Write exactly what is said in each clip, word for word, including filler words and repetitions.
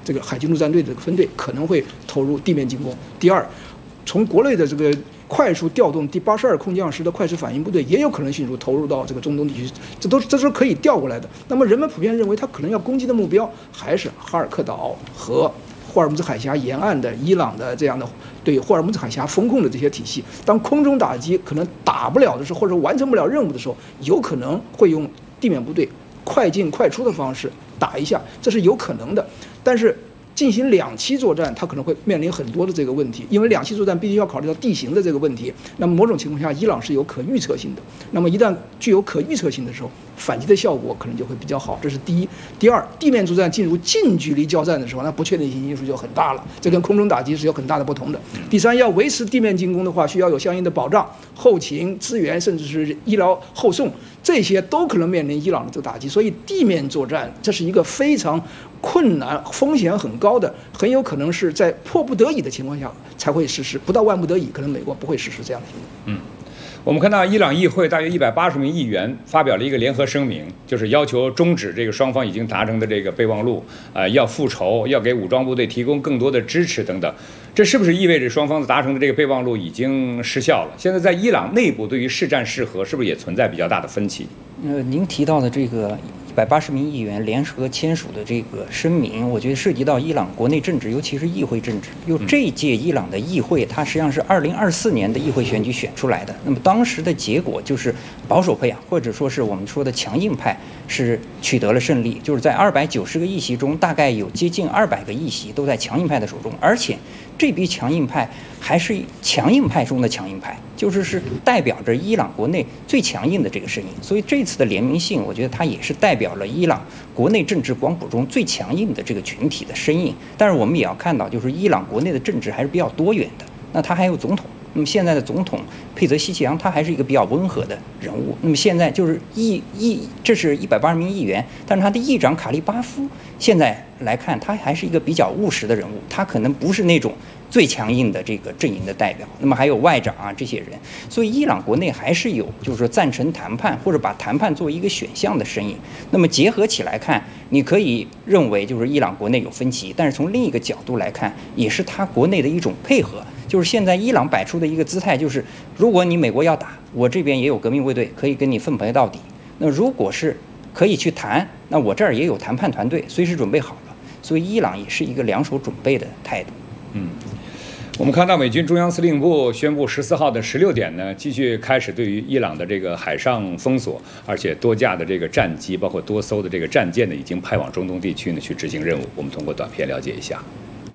这个海军陆战队的这个分队可能会投入地面进攻。第二，从国内的这个快速调动第八十二空降师的快速反应部队，也有可能迅速投入到这个中东地区，这都这都是可以调过来的。那么人们普遍认为，他可能要攻击的目标还是哈尔克岛和霍尔木兹海峡沿岸的伊朗的这样的对霍尔木兹海峡风控的这些体系。当空中打击可能打不了的时候，或者完成不了任务的时候，有可能会用地面部队快进快出的方式打一下，这是有可能的。但是进行两栖作战，它可能会面临很多的这个问题，因为两栖作战必须要考虑到地形的这个问题。那么某种情况下，伊朗是有可预测性的。那么一旦具有可预测性的时候，反击的效果可能就会比较好。这是第一。第二，地面作战进入近距离交战的时候，那不确定性因素就很大了，这跟空中打击是有很大的不同的。第三，要维持地面进攻的话，需要有相应的保障、后勤资源，甚至是医疗后送，这些都可能面临伊朗的这个打击。所以地面作战这是一个非常困难、风险很高的，很有可能是在迫不得已的情况下才会实施，不到万不得已，可能美国不会实施这样的行动。 嗯，我们看到伊朗议会大约一百八十名议员发表了一个联合声明，就是要求终止这个双方已经达成的这个备忘录，呃，要复仇，要给武装部队提供更多的支持等等。这是不是意味着双方达成的这个备忘录已经失效了？现在在伊朗内部对于是战是和是不是也存在比较大的分歧？ 呃，您提到的这个一百八十名议员联合签署的这个声明，我觉得涉及到伊朗国内政治，尤其是议会政治。因为这一届伊朗的议会，它实际上是二零二四年的议会选举选出来的。那么当时的结果就是保守派啊，或者说是我们说的强硬派是取得了胜利，就是在二百九十个议席中，大概有接近二百个议席都在强硬派的手中，而且这批强硬派还是强硬派中的强硬派，就是是代表着伊朗国内最强硬的这个声音。所以这次的联名信，我觉得它也是代表了伊朗国内政治光谱中最强硬的这个群体的声音。但是我们也要看到，就是伊朗国内的政治还是比较多元的。那它还有总统，那么现在的总统佩泽希奇扬，他还是一个比较温和的人物。那么现在就是议议，这是一百八十名议员，但是他的议长卡利巴夫现在来看，他还是一个比较务实的人物，他可能不是那种最强硬的这个阵营的代表。那么还有外长啊这些人，所以伊朗国内还是有就是说赞成谈判或者把谈判作为一个选项的声音。那么结合起来看，你可以认为就是伊朗国内有分歧，但是从另一个角度来看，也是他国内的一种配合。就是现在伊朗摆出的一个姿态，就是如果你美国要打，我这边也有革命卫队可以跟你奋斗到底。那如果是可以去谈，那我这儿也有谈判团队，随时准备好了。所以伊朗也是一个两手准备的态度。 嗯，我们看到美军中央司令部宣布十四号的十六点呢，继续开始对于伊朗的这个海上封锁，而且多架的这个战机，包括多艘的这个战舰呢，已经派往中东地区呢去执行任务。我们通过短片了解一下。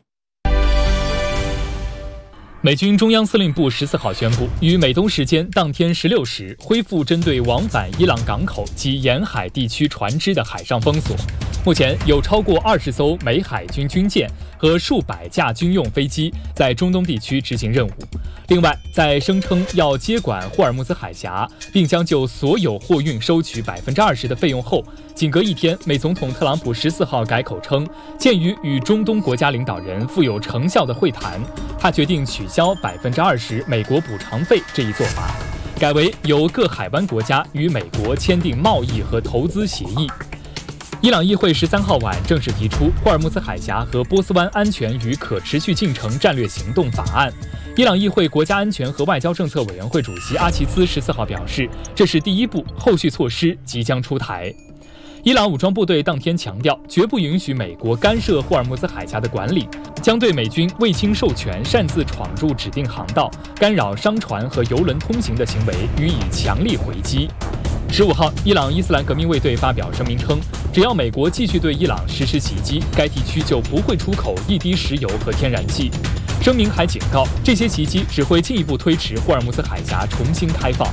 美军中央司令部十四号宣布，于美东时间当天十六时恢复针对往返伊朗港口及沿海地区船只的海上封锁。目前有超过二十艘美海军军舰和数百架军用飞机在中东地区执行任务。另外，在声称要接管霍尔木兹海峡，并将就所有货运收取百分之二十的费用后，仅隔一天，美总统特朗普十四号改口称，鉴于与中东国家领导人富有成效的会谈，他决定取消百分之二十美国补偿费这一做法，改为由各海湾国家与美国签订贸易和投资协议。伊朗议会十三号晚正式提出《霍尔木兹海峡和波斯湾安全与可持续进程战略行动法案》。伊朗议会国家安全和外交政策委员会主席阿齐兹十四号表示，这是第一步，后续措施即将出台。伊朗武装部队当天强调，绝不允许美国干涉霍尔木兹海峡的管理，将对美军未经授权擅自闯入指定航道、干扰商船和油轮通行的行为予以强力回击。十五号，伊朗伊斯兰革命卫队发表声明称，只要美国继续对伊朗实施袭击，该地区就不会出口一滴石油和天然气。声明还警告，这些袭击只会进一步推迟霍尔木兹海峡重新开放。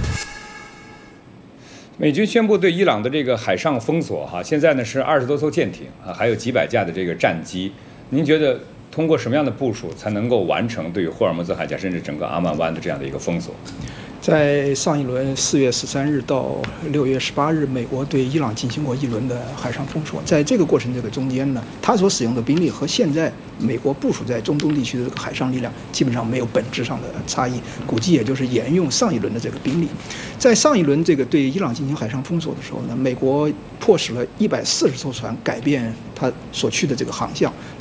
美军宣布对伊朗的这个海上封锁，哈，现在呢是二十多艘舰艇啊，还有几百架的这个战机。您觉得通过什么样的部署才能够完成对于霍尔木兹海峡甚至整个阿曼湾的这样的一个封锁？ 在上一轮四月十三日到六月十八日，美国对伊朗进行过一轮的海上封锁。在这个过程这个中间呢，它所使用的兵力和现在美国部署在中东地区的这个海上力量基本上没有本质上的差异，估计也就是沿用上一轮的这个兵力。在上一轮这个对伊朗进行海上封锁的时候呢，美国迫使了一百四十艘船改变它所去的这个航向。